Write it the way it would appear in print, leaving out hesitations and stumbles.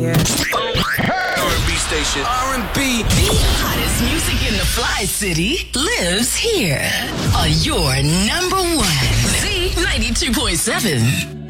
R&B station. R&B. The hottest music in the Fly City lives here on your number one. Z92.7.